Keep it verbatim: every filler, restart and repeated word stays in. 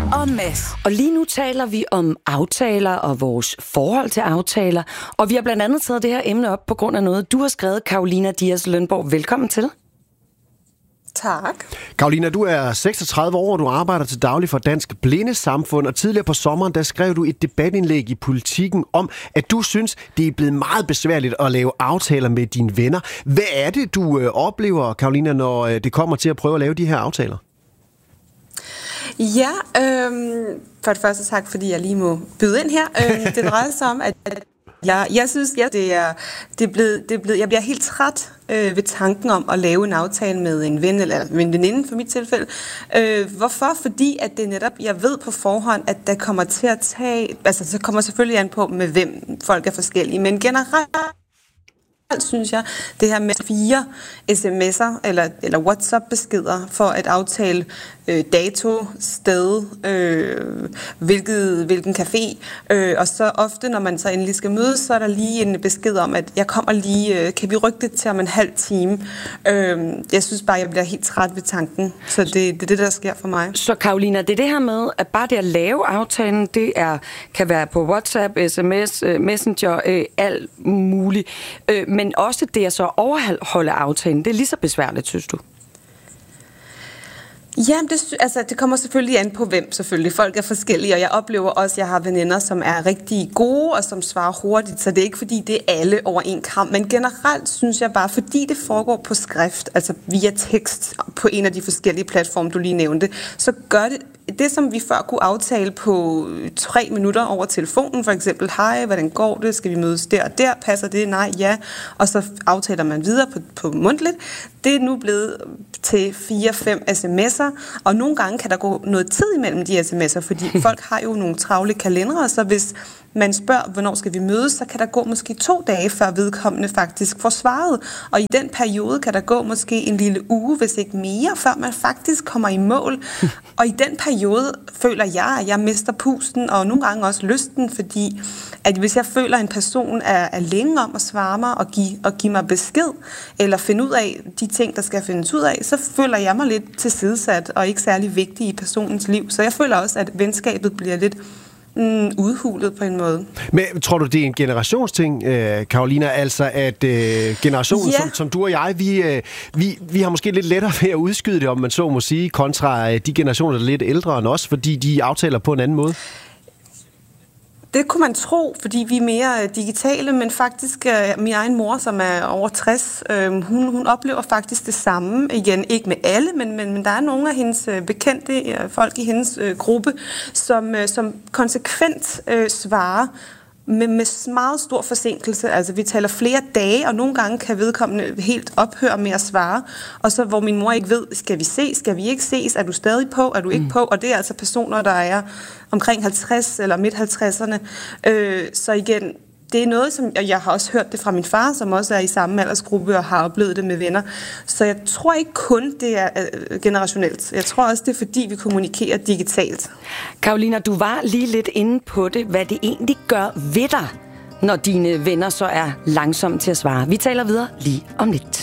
og Mads. Og lige nu taler vi om aftaler og vores forhold til aftaler. Og vi har blandt andet taget det her emne op på grund af noget, du har skrevet, Carolina Dias Lønborg. Velkommen til. Tak. Carolina, du er seksogtredive år, og du arbejder til daglig for Dansk Blindesamfund, og tidligere på sommeren, der skrev du et debatindlæg i Politikken om, at du synes, det er blevet meget besværligt at lave aftaler med dine venner. Hvad er det, du øh, oplever, Carolina, når øh, det kommer til at prøve at lave de her aftaler? Ja, øhm, for det første tak, fordi jeg lige må byde ind her. Øhm, det drejer sig om, at jeg, jeg synes, ja, det er, det er blevet, det er blevet, jeg bliver helt træt øh, ved tanken om at lave en aftale med en ven eller en veninde for mit tilfælde. Øh, hvorfor? Fordi at det netop, jeg ved på forhånd, at der kommer til at tage, altså så kommer selvfølgelig an på, med hvem folk er forskellige, men generelt synes jeg, det her med fire sms'er eller, eller WhatsApp-beskeder for at aftale øh, dato, sted, øh, hvilket, hvilken café, øh, og så ofte, når man så endelig skal mødes, så er der lige en besked om, at jeg kommer lige, øh, kan vi rykke det til om en halv time? Øh, jeg synes bare, jeg bliver helt træt ved tanken, så det, det er det, der sker for mig. Så Carolina, det er det her med, at bare det at lave aftalen, det er, kan være på WhatsApp, sms, Messenger, øh, alt muligt, øh, men også det at så overholde aftalen, det er lige så besværligt, synes du? Jamen, det, altså, det kommer selvfølgelig an på hvem, selvfølgelig. Folk er forskellige, og jeg oplever også, at jeg har veninder, som er rigtig gode, og som svarer hurtigt, så det er ikke fordi, det er alle over en kam. Men generelt synes jeg bare, fordi det foregår på skrift, altså via tekst på en af de forskellige platforme, du lige nævnte, så gør det det, som vi før kunne aftale på tre minutter over telefonen, for eksempel, hej, hvordan går det, skal vi mødes der og der, passer det, nej, ja, og så aftaler man videre på, på mundtligt. Det er nu blevet til fire fem sms'er, og nogle gange kan der gå noget tid imellem de sms'er, fordi folk har jo nogle travle kalendere, så hvis man spørger, hvornår skal vi mødes, så kan der gå måske to dage, før vedkommende faktisk får svaret. Og i den periode kan der gå måske en lille uge, hvis ikke mere, før man faktisk kommer i mål. Og i den periode føler jeg, at jeg mister pusten, og nogle gange også lysten, fordi at hvis jeg føler, at en person er, er længe om at svare mig og give, og give mig besked, eller finde ud af de ting, der skal findes ud af, så føler jeg mig lidt tilsidesat og ikke særlig vigtig i personens liv. Så jeg føler også, at venskabet bliver lidt Mm, udhulet på en måde. Men tror du, det er en generationsting, øh, Carolina? Altså, at øh, generationen, ja. som, som du og jeg, vi, øh, vi, vi har måske lidt lettere ved at udskyde det, om man så må sige, kontra de generationer, der er lidt ældre end os, fordi de aftaler på en anden måde? Det kunne man tro, fordi vi er mere digitale, men faktisk uh, min egen mor, som er over tres, uh, hun, hun oplever faktisk det samme. Igen, ikke med alle, men, men, men der er nogle af hendes uh, bekendte uh, folk i hendes uh, gruppe, som, uh, som konsekvent uh, svarer med, med meget stor forsinkelse. Altså, vi taler flere dage, og nogle gange kan vedkommende helt ophøre med at svare. Og så, hvor min mor ikke ved, skal vi ses, skal vi ikke ses, er du stadig på, er du ikke mm. på? Og det er altså personer, der er omkring halvtreds eller midt halvtredserne. Øh, så igen, det er noget, som jeg har også hørt det fra min far, som også er i samme aldersgruppe og har oplevet det med venner. Så jeg tror ikke kun, det er generationelt. Jeg tror også, det er fordi, vi kommunikerer digitalt. Carolina, du var lige lidt inde på det, hvad det egentlig gør ved dig, når dine venner så er langsomme til at svare. Vi taler videre lige om lidt.